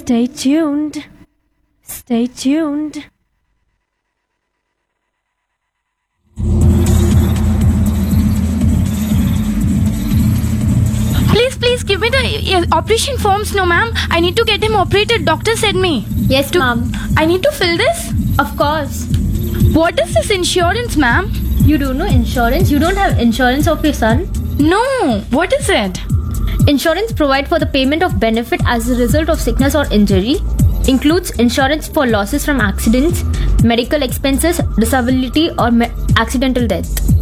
Stay tuned. Stay tuned. Please give me the operation forms. No, ma'am. I need to get him operated. Doctor said me. Yes, ma'am. I need to fill this? Of course. What is this insurance, ma'am? You don't know insurance? You don't have insurance of your son? No. What is it? Insurance provides for the payment of benefit as a result of sickness or injury. Includes insurance for losses from accidents, medical expenses, disability or accidental death.